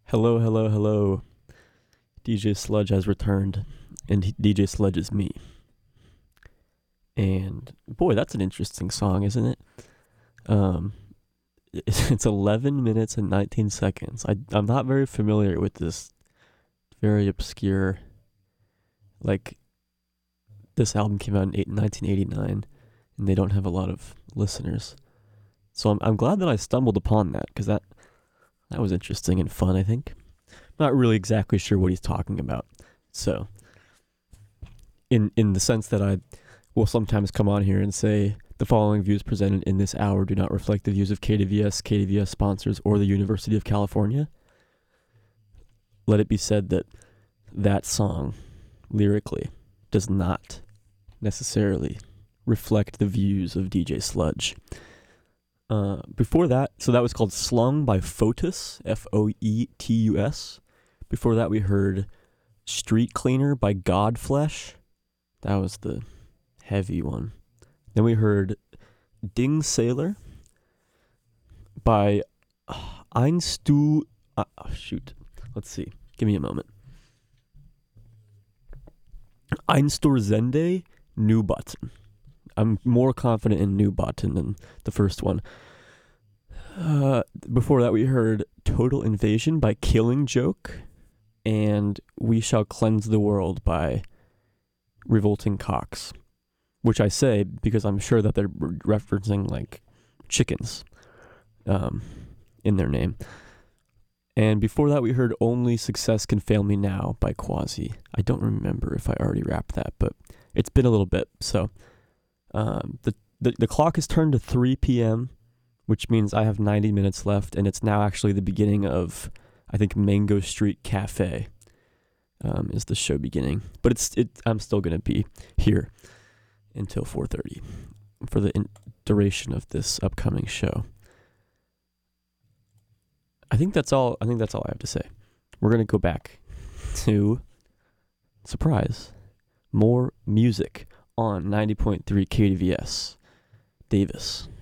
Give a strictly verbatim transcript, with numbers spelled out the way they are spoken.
Hello, hello, hello. D J Sludge has returned, and he- D J Sludge is me. And boy, that's an interesting song, isn't it? Um, it's it's eleven minutes and nineteen seconds. I I'm not very familiar with this very obscure. Like this album came out in eight, nineteen eighty-nine, and they don't have a lot of listeners. So I'm I'm glad that I stumbled upon that because that that was interesting and fun. I think. Not really exactly sure what he's talking about. So, in in the sense that I will sometimes come on here and say the following views presented in this hour do not reflect the views of K D V S, K D V S sponsors, or the University of California. Let it be said that that song, lyrically, does not necessarily reflect the views of D J Sludge. Uh, before that, so that was called Slung by Foetus, F O E T U S. Before that, we heard Street Cleaner by Godflesh. That was the heavy one. Then we heard Ding Sailor by Einstu... Uh, oh, shoot. Let's see. Give me a moment. Einsturzende New Button. I'm more confident in New Button than the first one. Uh, before that, we heard Total Invasion by Killing Joke and We Shall Cleanse the World by Revolting Cocks, which I say because I'm sure that they're referencing like chickens um, in their name. And before that, we heard Only Success Can Fail Me Now by Quasi. I don't remember if I already rapped that, but it's been a little bit. So um, the, the, the clock has turned to three p.m., which means I have ninety minutes left, and it's now actually the beginning of, I think, Mango Street Cafe um, is the show beginning. But it's it. I'm still going to be here until four thirty for the in- duration of this upcoming show. I think that's all. I think that's all I have to say. We're going to go back to, surprise, more music on ninety point three K D V S. Davis.